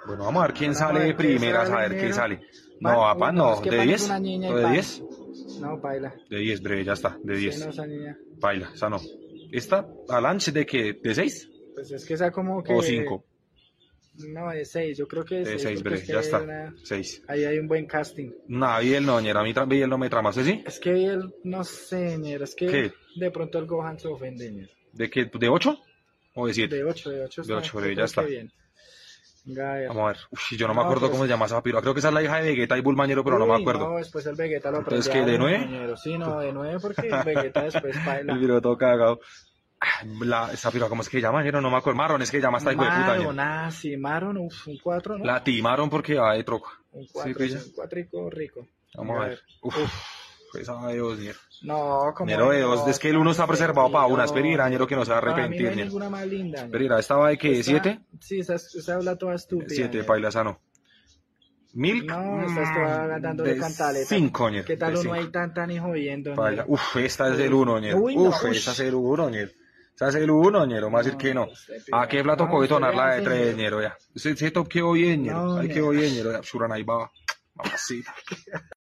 Bueno, vamos a ver quién Bueno, sale de qué primeras, a sale, ver qué negro. sale. Pan, No, papá, uy, no, no. es que ¿De pan es 10? una niña y ¿O de pan. 10? No, baila. De 10, breve, ya está, de Sí, no, 10. esa niña. Baila, esa no. ¿Esta? ¿Alanche de qué? ¿De 6? Pues es que esa como ¿O que. 5? No, de 6, yo creo que de De 6, 6, porque breve, es que ya ahí hay está. una. 6. Ahí hay un buen casting. No, Biel no, ñera. A mí Biel no me trama. ¿Sí, sí? Es que él, no sé, ñero, es que ¿Qué? de pronto el Gohan se ofende, ñero. ¿De qué? ¿De 8? ¿O de 7? De 8 De está, 8, yo breve, ya creo que está. bien. Venga, a ver. Vamos a ver. Uf, yo no me No, acuerdo pero cómo se llama esa piro. Creo que esa es la hija de Vegeta y Bulmañero, pero no me uy, acuerdo. no, después el Vegeta lo Entonces, aprende ¿qué? a ¿De uno, 9? ñero. Sí, no, de 9 porque el Vegeta después El baila. piro todo cagado. Esa piro, ¿cómo es que se llama? Ñero? No me acuerdo. Marron, es que se llama esta hijo de puta, ñero. Maron, ah, sí, Maron, uf, un 4, ¿no? La timaron porque va de troco. Un ¿Sí, 4, sí, pilla? un 4 rico. Vamos Venga, a ver. Uf, esa de 2, ñero. No, como Ñero de 2. Es que el 1 está preservado para una. Espera, ñero, que no se va a Para mí no arrepentir, hay ñero. ninguna más linda. Espera, ¿esta va de qué? ¿De 7? Sí, esa habla toda estúpida. 7, ñero. paila, esa no. Milk. No, esta está dándole De cantaleta. 5, ñero. ¿Qué tal de uno 5. ahí tan y jodiendo? Paila. ñero? Uf, esta es el 1, ñero. Uy, no, Uf, ush. esa es el 1, ñero. Esa es el 1, ñero. Más decir que no. ¿A qué plato No, coge usted tonar la de hace, 3, ñero. ñero? Ya. Ese top quedó bien, ñero. No, Ahí ñero. quedó bien, ñero. Ya, Shuran ahí va. Mamacita.